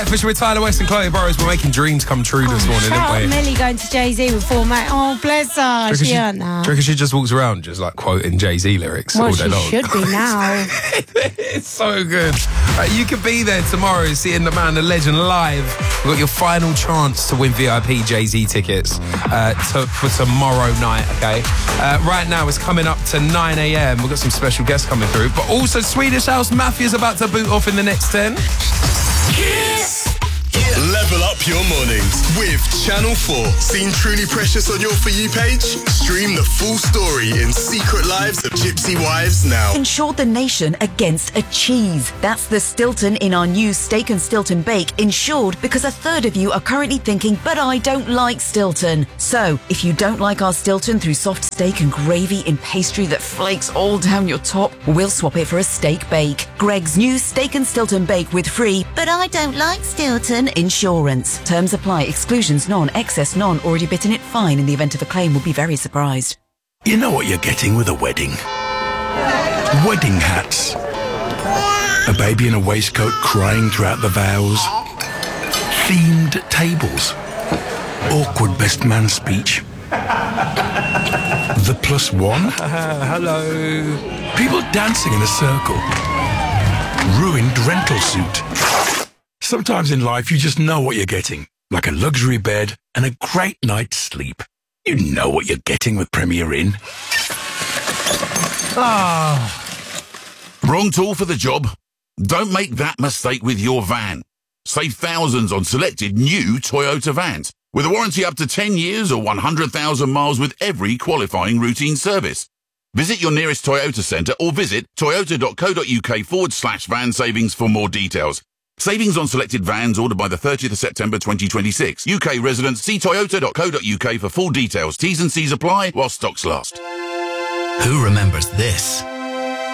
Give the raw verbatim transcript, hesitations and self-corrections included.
Official with Tyler West and Chloe Burrows. We're making dreams come true this oh, morning, shout didn't we? out Millie going to Jay-Z with four mate. Oh, bless her. She, she earned that. Do you reckon she just walks around just like quoting Jay-Z lyrics well, all day she long? should be now. It's so good. Uh, you could be there tomorrow seeing the man, the legend live. We've got your final chance to win V I P Jay-Z tickets uh, to, for tomorrow night, okay? Uh, right now it's coming up to nine a.m. We've got some special guests coming through, but also Swedish House Mafia's about to boot off in the next ten. Kiss. Level up your mornings with Channel four. Seen Truly Precious on your For You page? Stream the full story in Secret Lives of Gypsy Wives now. Insured the nation against a cheese. That's the Stilton in our new Steak and Stilton Bake. Insured because a third of you are currently thinking, but I don't like Stilton. So, if you don't like our Stilton through soft steak and gravy in pastry that flakes all down your top, we'll swap it for a steak bake. Greg's new Steak and Stilton Bake with free, but I don't like Stilton insurance. Terms apply. Exclusions none. Excess none. Already bitten it fine. In the event of a claim, will be very surprised. You know what you're getting with a wedding. Wedding hats. A baby in a waistcoat crying throughout the vows. Themed tables. Awkward best man speech. The plus one. Uh, hello. People dancing in a circle. Ruined rental suit. Sometimes in life, you just know what you're getting. Like a luxury bed and a great night's sleep. You know what you're getting with Premier Inn. Ah. Wrong tool for the job? Don't make that mistake with your van. Save thousands on selected new Toyota vans. With a warranty up to ten years or one hundred thousand miles with every qualifying routine service. Visit your nearest Toyota centre or visit toyota.co.uk forward slash van savings for more details. Savings on selected vans ordered by the thirtieth of September twenty twenty-six. U K residents, see toyota.co.uk for full details. T's and C's apply while stocks last. Who remembers this?